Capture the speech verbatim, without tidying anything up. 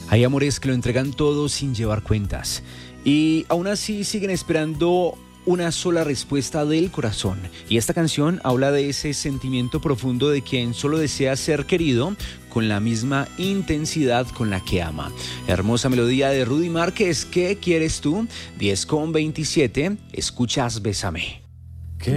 Hay amores que lo entregan todo sin llevar cuentas y aún así siguen esperando una sola respuesta del corazón. Y esta canción habla de ese sentimiento profundo de quien solo desea ser querido con la misma intensidad con la que ama. Hermosa melodía de Rudy Márquez. ¿Qué quieres tú? diez con veintisiete. Escuchas Bésame.